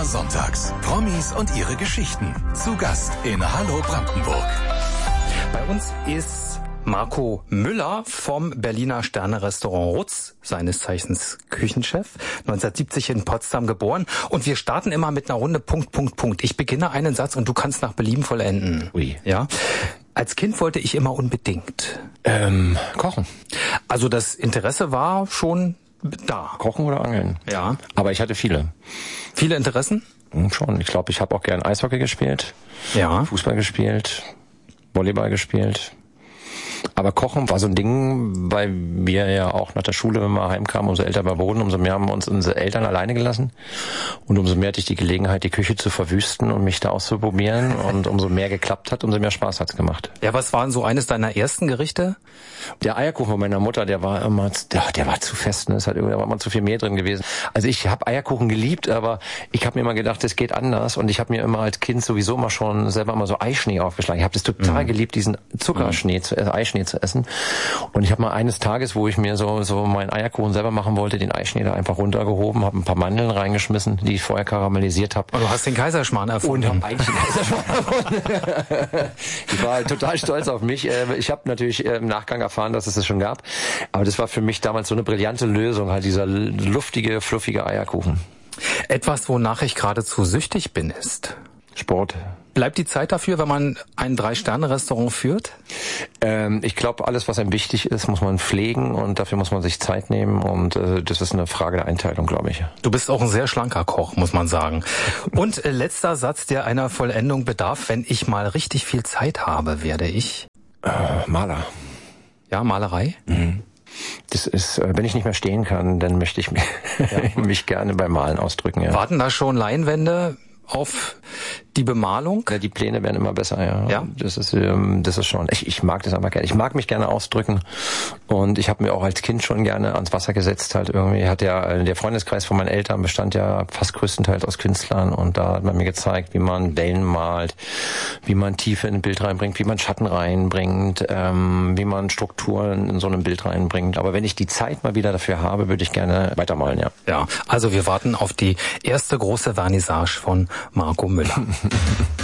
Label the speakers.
Speaker 1: Immer sonntags. Promis und ihre Geschichten. Zu Gast in Hallo Brandenburg.
Speaker 2: Bei uns ist Marco Müller vom Berliner Sterne-Restaurant Rutz, seines Zeichens Küchenchef, 1970 in Potsdam geboren. Und wir starten immer mit einer Runde Punkt. Ich beginne einen Satz und du kannst nach Belieben vollenden.
Speaker 3: Ui.
Speaker 2: Ja. Als Kind wollte ich immer unbedingt
Speaker 3: Kochen.
Speaker 2: Also das Interesse war schon da.
Speaker 3: Kochen oder Angeln?
Speaker 2: Ja.
Speaker 3: Aber ich hatte viele.
Speaker 2: Viele Interessen?
Speaker 3: Schon. Ich glaube, ich habe auch gern Eishockey gespielt,
Speaker 2: Ja.
Speaker 3: Fußball gespielt, Volleyball gespielt. Aber Kochen war so ein Ding, weil wir ja auch nach der Schule, wenn wir heimkamen, umso älter wir wurden, umso mehr haben wir uns unsere Eltern alleine gelassen. Und umso mehr hatte ich die Gelegenheit, die Küche zu verwüsten und mich da auszuprobieren. Und umso mehr geklappt hat, umso mehr Spaß hat's gemacht.
Speaker 2: Ja, was war so eines deiner ersten Gerichte?
Speaker 3: Der Eierkuchen von meiner Mutter, der war immer, der war zu fest, ne? Da war immer zu viel Mehl drin gewesen. Also ich habe Eierkuchen geliebt, aber ich habe mir immer gedacht, es geht anders. Und ich habe mir immer als Kind sowieso immer schon selber immer so Eischnee aufgeschlagen. Ich habe das total geliebt, diesen Zuckerschnee, Eischnee zu essen. Und ich habe mal eines Tages, wo ich mir so meinen Eierkuchen selber machen wollte, den Eischnee da einfach runtergehoben, habe ein paar Mandeln reingeschmissen, die ich vorher karamellisiert habe.
Speaker 2: Und du hast den Kaiserschmarrn erfunden.
Speaker 3: Und habe eigentlich den Kaiserschmarrn erfunden. Ich war total stolz auf mich. Ich habe natürlich im Nachgang erfahren, dass es das schon gab. Aber das war für mich damals so eine brillante Lösung, halt dieser luftige, fluffige Eierkuchen.
Speaker 2: Etwas, wonach ich geradezu süchtig bin, ist
Speaker 3: Sport.
Speaker 2: Bleibt die Zeit dafür, wenn man ein 3-Sterne-Restaurant führt?
Speaker 3: Ich glaube, alles, was einem wichtig ist, muss man pflegen und dafür muss man sich Zeit nehmen und das ist eine Frage der Einteilung, glaube ich.
Speaker 2: Du bist auch ein sehr schlanker Koch, muss man sagen. Und letzter Satz, der einer Vollendung bedarf: Wenn ich mal richtig viel Zeit habe, werde ich
Speaker 3: Maler.
Speaker 2: Ja, Malerei?
Speaker 3: Mhm. Das ist, wenn ich nicht mehr stehen kann, dann möchte ich mich gerne beim Malen ausdrücken. Ja.
Speaker 2: Warten da schon Leinwände auf die Bemalung?
Speaker 3: Ja, die Pläne werden immer besser, ja.
Speaker 2: Ja?
Speaker 3: Das ist schon. Ich mag das einfach gerne. Ich mag mich gerne ausdrücken und ich habe mir auch als Kind schon gerne ans Wasser gesetzt. Halt irgendwie hat der Freundeskreis von meinen Eltern bestand ja fast größtenteils aus Künstlern und da hat man mir gezeigt, wie man Wellen malt, wie man Tiefe in ein Bild reinbringt, wie man Schatten reinbringt, wie man Strukturen in so einem Bild reinbringt. Aber wenn ich die Zeit mal wieder dafür habe, würde ich gerne weitermalen, ja.
Speaker 2: Ja, also wir warten auf die erste große Vernissage von Marco Müller.